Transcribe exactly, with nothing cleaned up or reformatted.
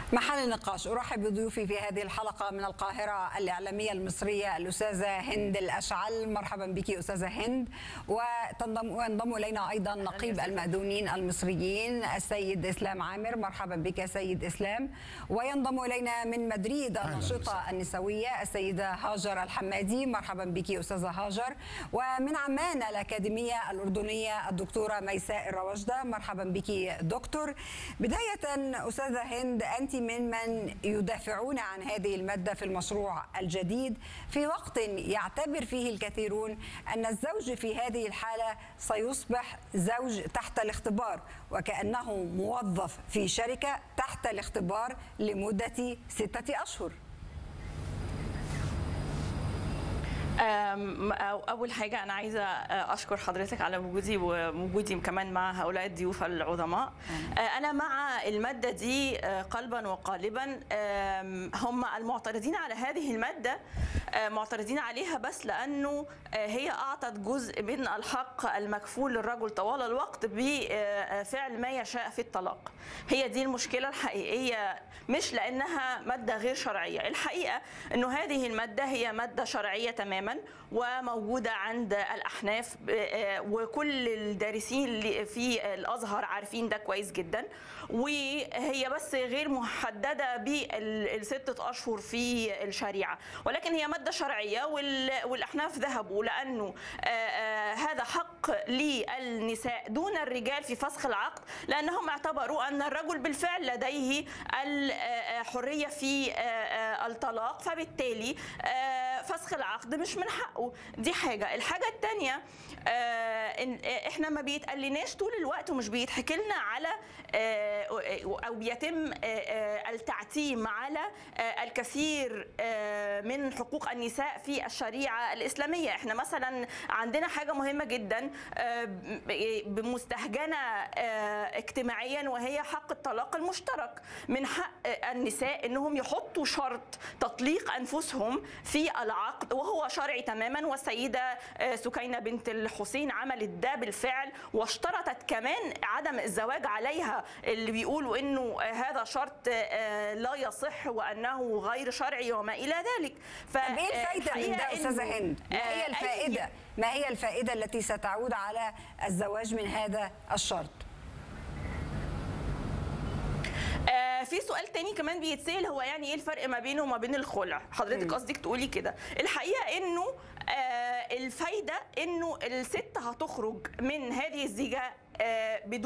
محل النقاش. أرحب بضيوفي في هذه الحلقة من القاهرة الإعلامية المصرية الأستاذة هند الأشعل. مرحبا بك أستاذة هند. وتنضم وينضم إلينا أيضا نقيب المأذونين المصريين السيد إسلام عامر. مرحبا بك سيد إسلام. وينضم إلينا من مدريد الناشطة النسوية السيدة هاجر الحمادي. مرحبا بك أستاذة هاجر. ومن عمان الأكاديمية الأردنية الدكتورة ميساء الروجدة. مرحبا بك دكتور. بداية أستاذة هند، أنت ممن يدافعون عن هذه المادة في المشروع الجديد في وقت يعتبر فيه الكثيرون أن الزوج في هذه الحالة سيصبح زوج تحت الاختبار، وكأنه موظف في شركة تحت الاختبار لمدة ستة أشهر. أول حاجة أنا عايزة أشكر حضرتك على وجودي ووجودي كمان مع هؤلاء الضيوف العظماء. أنا مع المادة دي قلبا وقالبا. هم المعترضين على هذه المادة معترضين عليها بس لأنه هي أعطت جزء من الحق المكفول للرجل طوال الوقت بفعل ما يشاء في الطلاق. هي دي المشكلة الحقيقية، مش لأنها مادة غير شرعية. الحقيقة أنه هذه المادة هي مادة شرعية تماما وموجودة عند الأحناف، وكل الدارسين في الأزهر عارفين ده كويس جدا، وهي بس غير محددة بالستة أشهر في الشريعة، ولكن هي مادة شرعية. والأحناف ذهبوا لأنه هذا حق للنساء دون الرجال في فسخ العقد، لأنهم اعتبروا أن الرجل بالفعل لديه الحرية في الطلاق، فبالتالي فسخ العقد مش من حقه. دي حاجة. الحاجة الثانية، احنا ما بيتقلناش طول الوقت ومش بيتحكي لنا على او بيتم التعتيم على الكثير من حقوق النساء في الشريعة الإسلامية. احنا مثلا عندنا حاجة مهمة جدا بمستهجنة اجتماعيا، وهي حق الطلاق المشترك. من حق النساء انهم يحطوا شرط تطليق انفسهم في العقد، وهو شرعي تماما. والسيدة سكينة بنت الحسين عملت ده بالفعل، واشترطت كمان عدم الزواج عليها، اللي بيقولوا انه هذا شرط لا يصح وانه غير شرعي وما الى ذلك. طب ايه الفائده من ده استاذه هند؟ ما هي الفائده؟ ما هي الفائده التي ستعود على الزواج من هذا الشرط؟ في سؤال تاني كمان بيتسأل، هو يعني ايه الفرق ما بينه وما بين الخلع؟ حضرتك قصدك تقولي كده. الحقيقه انه الفايده انه الست هتخرج من هذه الزيجه بدون